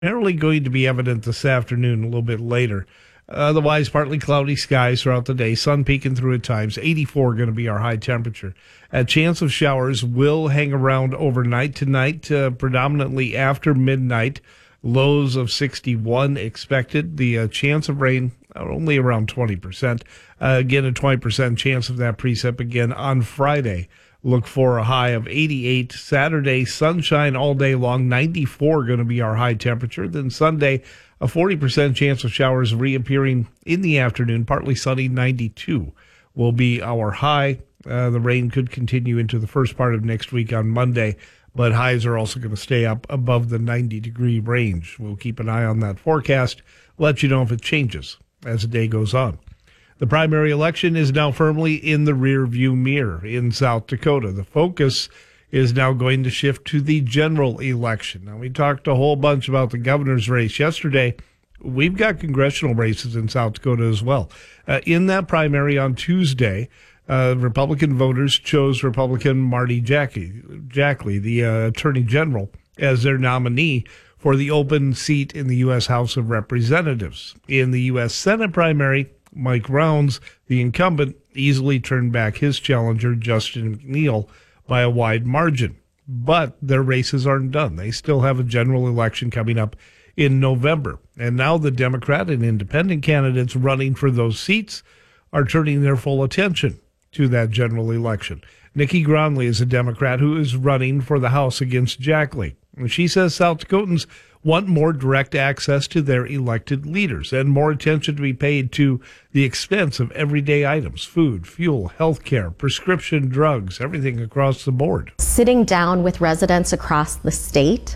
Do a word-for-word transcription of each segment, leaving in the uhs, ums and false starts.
Generally going to be evident this afternoon, a little bit later. Otherwise, partly cloudy skies throughout the day. Sun peeking through at times. eighty-four going to be our high temperature. A chance of showers will hang around overnight tonight, uh, predominantly after midnight. Lows of sixty-one expected. The uh, chance of rain uh, only around twenty percent. Uh, again, a twenty percent chance of that precip again on Friday. Look for a high of eighty-eight. Saturday, sunshine all day long. ninety-four going to be our high temperature. Then Sunday, a forty percent chance of showers reappearing in the afternoon. Partly sunny, ninety-two will be our high. Uh, the rain could continue into the first part of next week on Monday, but highs are also going to stay up above the ninety-degree range. We'll keep an eye on that forecast, let you know if it changes as the day goes on. The primary election is now firmly in the rearview mirror in South Dakota. The focus is now going to shift to the general election. Now, we talked a whole bunch about the governor's race yesterday. We've got congressional races in South Dakota as well. Uh, in that primary on Tuesday, uh, Republican voters chose Republican Marty Jackley, Jackley the uh, Attorney General, as their nominee for the open seat in the U S House of Representatives. In the U S Senate primary, Mike Rounds, the incumbent, easily turned back his challenger, Justin McNeil, by a wide margin. But their races aren't done. They still have a general election coming up in November. And now the Democrat and independent candidates running for those seats are turning their full attention to that general election. Nikki Gronley is a Democrat who is running for the House against Jackley. And she says South Dakotans want more direct access to their elected leaders and more attention to be paid to the expense of everyday items, food, fuel, health care, prescription drugs, everything across the board. Sitting down with residents across the state,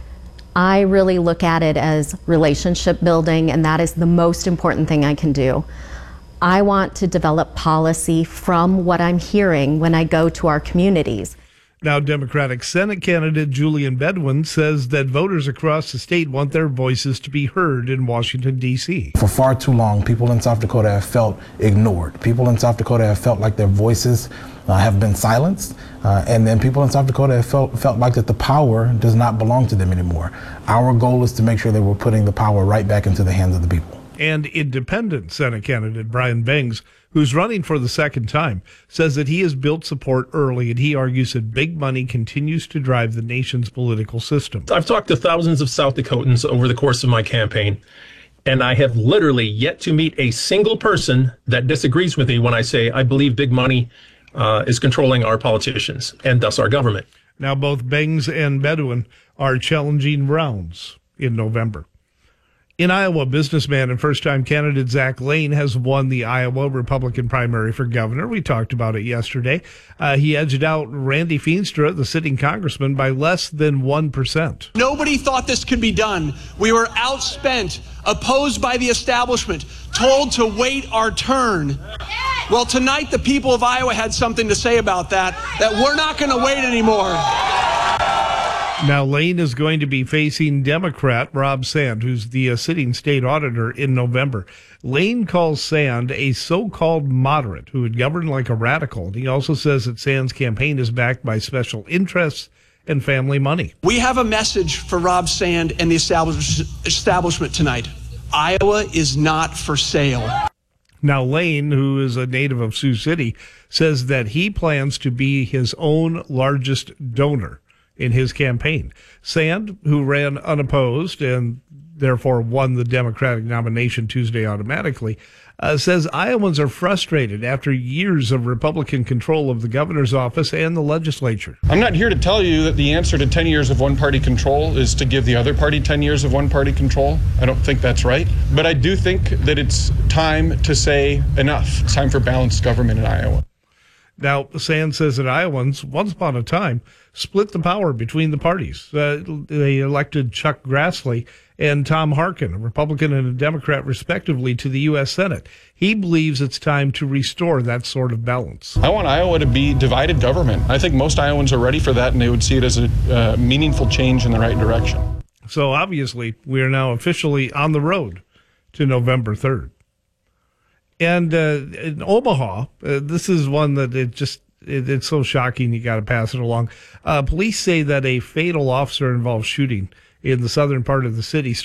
I really look at it as relationship building, and that is the most important thing I can do. I want to develop policy from what I'm hearing when I go to our communities. Now, Democratic Senate candidate Julian Bedouin says that voters across the state want their voices to be heard in Washington, D C. For far too long, people in South Dakota have felt ignored. People in South Dakota have felt like their voices uh, have been silenced. Uh, and then people in South Dakota have felt, felt like that the power does not belong to them anymore. Our goal is to make sure that we're putting the power right back into the hands of the people. And independent Senate candidate Brian Bangs, who's running for the second time, says that he has built support early, and he argues that big money continues to drive the nation's political system. I've talked to thousands of South Dakotans over the course of my campaign, and I have literally yet to meet a single person that disagrees with me when I say I believe big money uh, is controlling our politicians and thus our government. Now, both Bangs and Bedouin are challenging Rounds in November. In Iowa, businessman and first-time candidate Zach Lane has won the Iowa Republican primary for governor. We talked about it yesterday. Uh, he edged out Randy Feenstra, the sitting congressman, by less than one percent. Nobody thought this could be done. We were outspent, opposed by the establishment, told to wait our turn. Well, tonight the people of Iowa had something to say about that, that we're not going to wait anymore. Now, Lane is going to be facing Democrat Rob Sand, who's the uh, sitting state auditor, in November. Lane calls Sand a so-called moderate who would govern like a radical. He also says that Sand's campaign is backed by special interests and family money. We have a message for Rob Sand and the establish- establishment tonight. Iowa is not for sale. Now, Lane, who is a native of Sioux City, says that he plans to be his own largest donor in his campaign. Sand, who ran unopposed and therefore won the Democratic nomination Tuesday automatically, uh, says Iowans are frustrated after years of Republican control of the governor's office and the legislature. I'm not here to tell you that the answer to ten years of one-party control is to give the other party ten years of one-party control. I don't think that's right. But I do think that it's time to say enough. It's time for balanced government in Iowa. Now, Sand says that Iowans, once upon a time, split the power between the parties. Uh, they elected Chuck Grassley and Tom Harkin, a Republican and a Democrat, respectively, to the U S Senate. He believes it's time to restore that sort of balance. I want Iowa to be divided government. I think most Iowans are ready for that, and they would see it as a uh, meaningful change in the right direction. So, obviously, we are now officially on the road to November third. And uh, in Omaha, uh, this is one that it just, it, it's so shocking you got to pass it along. Uh, police say that a fatal officer-involved shooting in the southern part of the city.